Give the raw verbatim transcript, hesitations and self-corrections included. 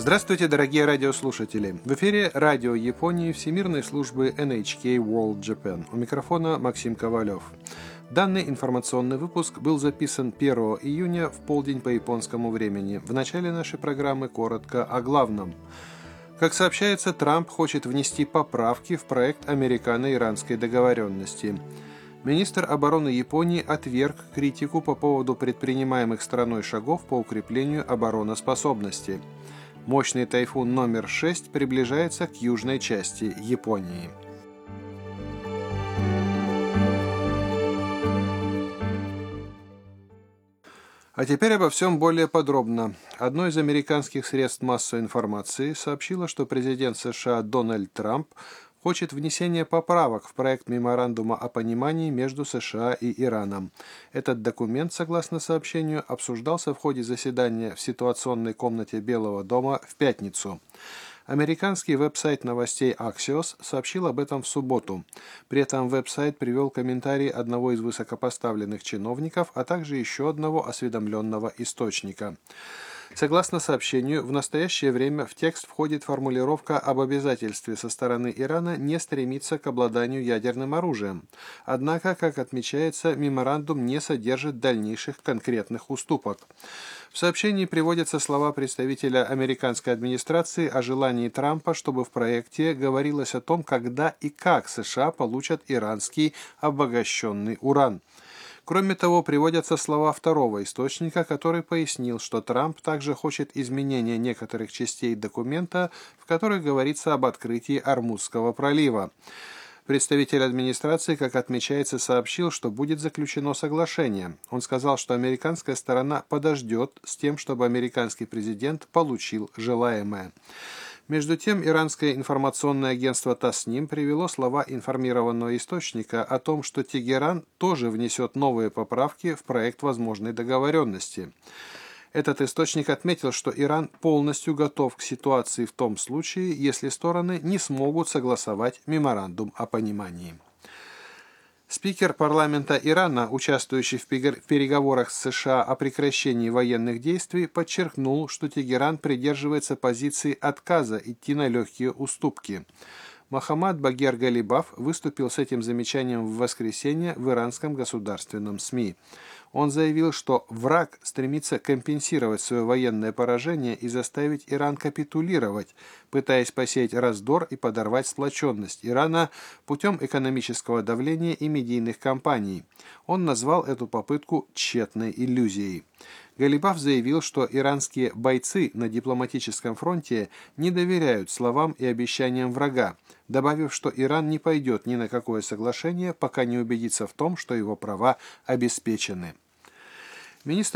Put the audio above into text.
Здравствуйте, дорогие радиослушатели! В эфире радио Японии Всемирной службы эн эйч кей World Japan. У микрофона Максим Ковалев. Данный информационный выпуск был записан первого июня в полдень по японскому времени. В начале нашей программы коротко о главном. Как сообщается, Трамп хочет внести поправки в проект американо-иранской договоренности. Министр обороны Японии отверг критику по поводу предпринимаемых страной шагов по укреплению обороноспособности. Мощный тайфун номер шесть приближается к южной части Японии. А теперь обо всем более подробно. Одно из американских средств массовой информации сообщило, что президент США Дональд Трамп хочет внесения поправок в проект меморандума о понимании между США и Ираном. Этот документ, согласно сообщению, обсуждался в ходе заседания в ситуационной комнате Белого дома в пятницу. Американский веб-сайт новостей Axios сообщил об этом в субботу. При этом веб-сайт привел комментарий одного из высокопоставленных чиновников, а также еще одного осведомленного источника. Согласно сообщению, в настоящее время в текст входит формулировка об обязательстве со стороны Ирана не стремиться к обладанию ядерным оружием. Однако, как отмечается, меморандум не содержит дальнейших конкретных уступок. В сообщении приводятся слова представителя американской администрации о желании Трампа, чтобы в проекте говорилось о том, когда и как США получат иранский обогащенный уран. Кроме того, приводятся слова второго источника, который пояснил, что Трамп также хочет изменения некоторых частей документа, в которых говорится об открытии Ормузского пролива. Представитель администрации, как отмечается, сообщил, что будет заключено соглашение. Он сказал, что американская сторона подождет с тем, чтобы американский президент получил желаемое. Между тем, иранское информационное агентство Тасним привело слова информированного источника о том, что Тегеран тоже внесет новые поправки в проект возможной договоренности. Этот источник отметил, что Иран полностью готов к ситуации в том случае, если стороны не смогут согласовать меморандум о понимании. Спикер парламента Ирана, участвующий в переговорах с США о прекращении военных действий, подчеркнул, что Тегеран придерживается позиции отказа идти на легкие уступки. Мохаммад Багер Галибаф выступил с этим замечанием в воскресенье в иранском государственном СМИ. Он заявил, что враг стремится компенсировать свое военное поражение и заставить Иран капитулировать, пытаясь посеять раздор и подорвать сплоченность Ирана путем экономического давления и медийных кампаний. Он назвал эту попытку тщетной иллюзией. Галибаф заявил, что иранские бойцы на дипломатическом фронте не доверяют словам и обещаниям врага, добавив, что Иран не пойдет ни на какое соглашение, пока не убедится в том, что его права обеспечены. Министр